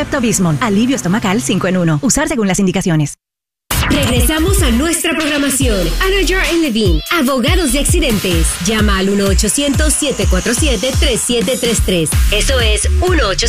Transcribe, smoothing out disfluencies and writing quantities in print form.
Pepto-Bismol. Alivio estomacal 5 en 1. Usar según las indicaciones. Regresamos a nuestra programación. Anajar and Levine, abogados de accidentes. Llama al 1-800-747-3733. Eso es